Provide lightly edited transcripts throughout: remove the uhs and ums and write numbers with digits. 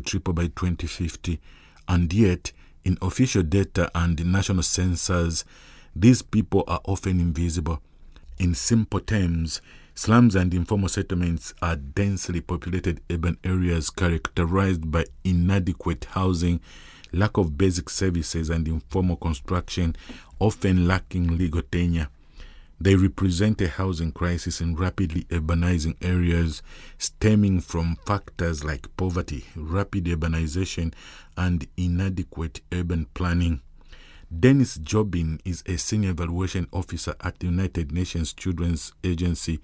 triple by 2050, and yet, in official data and national census, these people are often invisible. In simple terms, slums and informal settlements are densely populated urban areas characterized by inadequate housing, lack of basic services, and informal construction, often lacking legal tenure. They represent a housing crisis in rapidly urbanizing areas stemming from factors like poverty, rapid urbanization, and inadequate urban planning. Dennis Jobin is a senior evaluation officer at the United Nations Children's Agency,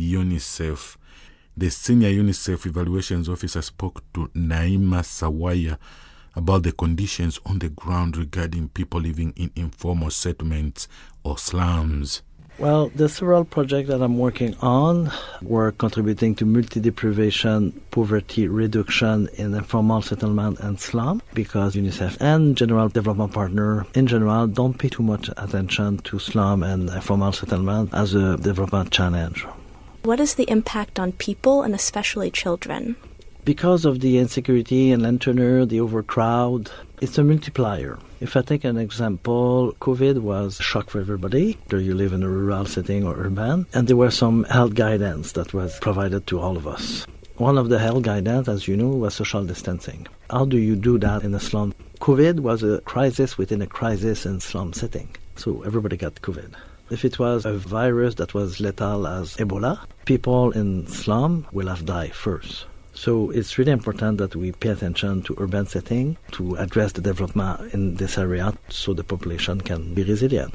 UNICEF. The senior UNICEF evaluations officer spoke to Naima Sawaya about the conditions on the ground regarding people living in informal settlements or slums. Well, the several projects that I'm working on were contributing to multi-deprivation, poverty reduction in informal settlement and slum, because UNICEF and General Development Partner in general don't pay too much attention to slum and informal settlement as a development challenge. What is the impact on people and especially children? Because of the insecurity and lanterners, the overcrowd, it's a multiplier. If I take an example, COVID was a shock for everybody, whether you live in a rural setting or urban, and there were some health guidance that was provided to all of us. One of the health guidance, as you know, was social distancing. How do you do that in a slum? COVID was a crisis within a crisis in slum setting, so everybody got COVID. If it was a virus that was lethal as Ebola, people in slum will have died first. So it's really important that we pay attention to urban setting to address the development in this area so the population can be resilient.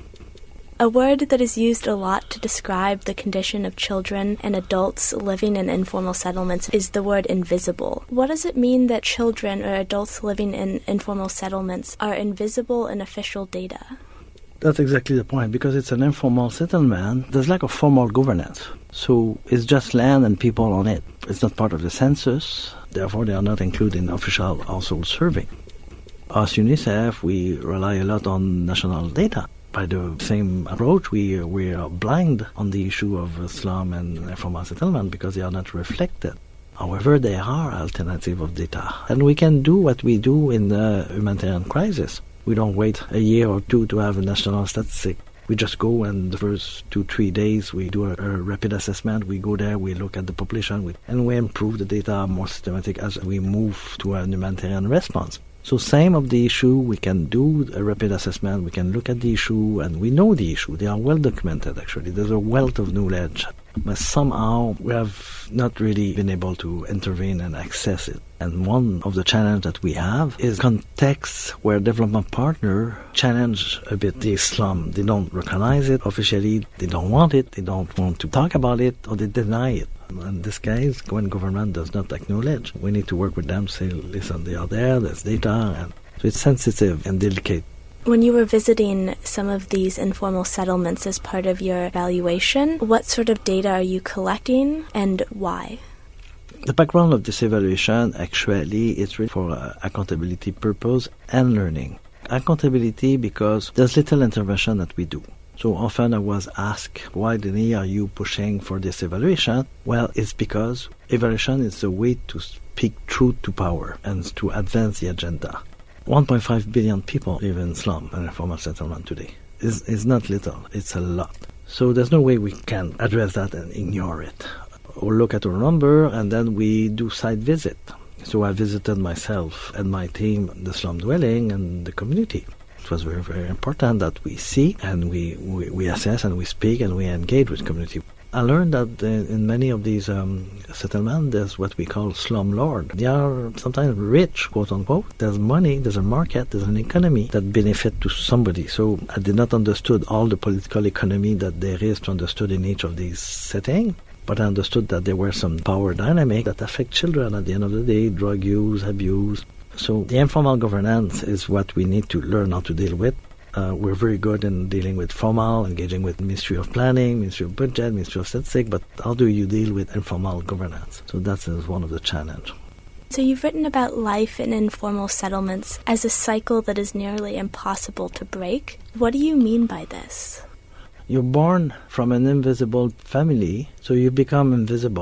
A word that is used a lot to describe the condition of children and adults living in informal settlements is the word invisible. What does it mean that children or adults living in informal settlements are invisible in official data? That's exactly the point. Because it's an informal settlement, there's lack of formal governance. So it's just land and people on it. It's not part of the census, therefore they are not included in official household survey. As UNICEF, we rely a lot on national data. By the same approach, we are blind on the issue of slum and informal settlement because they are not reflected. However, there are alternatives of data. And we can do what we do in the humanitarian crisis. We don't wait a year or two to have a national statistic. We just go and the first 2-3 days we do a rapid assessment. We go there, we look at the population, and we improve the data more systematic as we move to a humanitarian response. So same of the issue, we can do a rapid assessment, we can look at the issue, and we know the issue. They are well documented actually. There's a wealth of knowledge. But somehow we have not really been able to intervene and access it. And one of the challenges that we have is contexts where development partners challenge a bit the slum. They don't recognize it officially, they don't want it, they don't want to talk about it, or they deny it. In this case, when government does not acknowledge, we need to work with them, say, listen, they are there, there's data, and so it's sensitive and delicate. When you were visiting some of these informal settlements as part of your evaluation, what sort of data are you collecting and why? The background of this evaluation actually is really for accountability purpose and learning. Accountability because there's little intervention that we do. So often I was asked, why, Denis, are you pushing for this evaluation? Well, it's because evaluation is a way to speak truth to power and to advance the agenda. 1.5 billion people live in slum and informal settlement today. It's not little, it's a lot. So there's no way we can address that and ignore it. Or look at our number and then we do site visit. So I visited myself and my team, the slum dwelling and the community. It was very, very important that we see and we assess and we speak and we engage with community. I learned that in many of these settlements, there's what we call slum lord. They are sometimes rich, quote unquote. There's money, there's a market, there's an economy that benefit to somebody. So I did not understood all the political economy that there is to understood in each of these settings. But I understood that there were some power dynamics that affect children at the end of the day, drug use, abuse. So the informal governance is what we need to learn how to deal with. We're very good in dealing with formal, engaging with Ministry of Planning, Ministry of Budget, Ministry of Statistics, but how do you deal with informal governance? So that is one of the challenges. So you've written about life in informal settlements as a cycle that is nearly impossible to break. What do you mean by this? You're born from an invisible family, so you become invisible.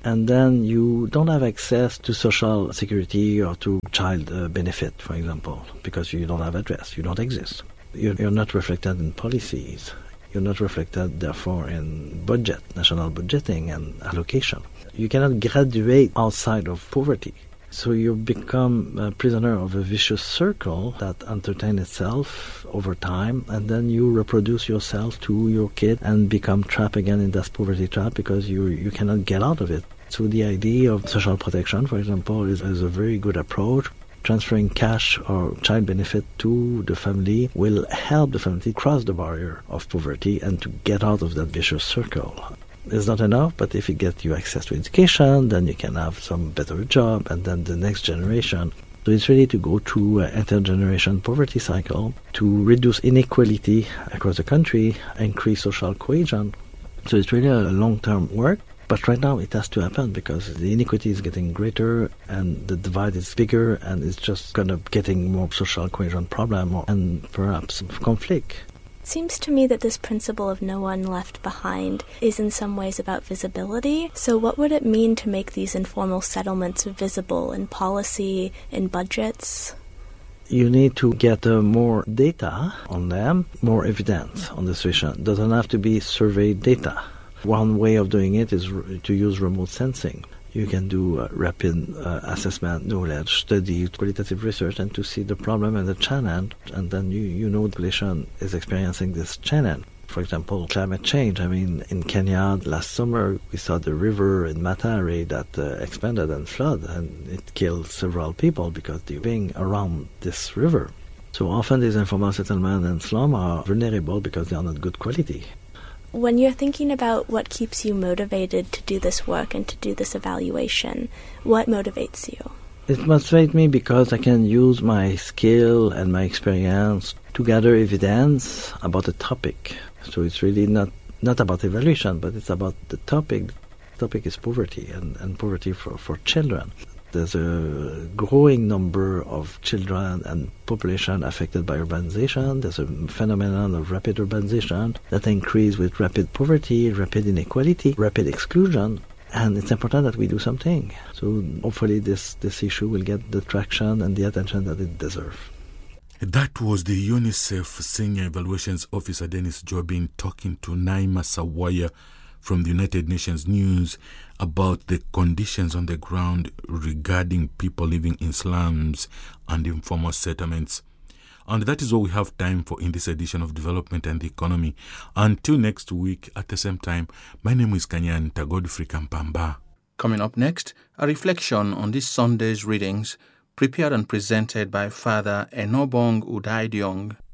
and then you don't have access to social security or to child benefit, for example, because you don't have address, you don't exist. You're not reflected in policies. You're not reflected, therefore, in budget, national budgeting and allocation. You cannot graduate outside of poverty. So you become a prisoner of a vicious circle that entertains itself over time, and then you reproduce yourself to your kid and become trapped again in that poverty trap because you cannot get out of it. So the idea of social protection, for example, is a very good approach. Transferring cash or child benefit to the family will help the family cross the barrier of poverty and to get out of that vicious circle. It's not enough, but if you get you access to education, then you can have some better job, and then the next generation. So it's really to go through an intergeneration poverty cycle to reduce inequality across the country, increase social cohesion. So it's really a long-term work, but right now it has to happen because the inequity is getting greater and the divide is bigger, and it's just kind of getting more social cohesion problem and perhaps conflict. It seems to me that this principle of no one left behind is in some ways about visibility. So what would it mean to make these informal settlements visible in policy, in budgets? You need to get more data on them, more evidence on the situation. It doesn't have to be survey data. One way of doing it is to use remote sensing. You can do rapid assessment, knowledge, study, qualitative research, and to see the problem and the challenge, and then you know the population is experiencing this challenge. For example, climate change. I mean, in Kenya last summer, we saw the river in Matare that expanded and flooded, and it killed several people because they're being around this river. So often these informal settlements and slums are vulnerable because they are not good quality. When you're thinking about what keeps you motivated to do this work and to do this evaluation, what motivates you? It motivates me because I can use my skill and my experience to gather evidence about a topic. So it's really not about evaluation, but it's about the topic. The topic is poverty and poverty for children. There's a growing number of children and population affected by urbanization. There's a phenomenon of rapid urbanization that increases with rapid poverty, rapid inequality, rapid exclusion. And it's important that we do something. So hopefully this issue will get the traction and the attention that it deserves. That was the UNICEF Senior Evaluations Officer Dennis Jobin talking to Naima Sawaya from the United Nations News about the conditions on the ground regarding people living in slums and informal settlements. And that is all we have time for in this edition of Development and the Economy. Until next week at the same time, my name is Kanyanta Godfrey Kampamba. Coming up next, a reflection on this Sunday's readings, prepared and presented by Father Enobong Udaidiong.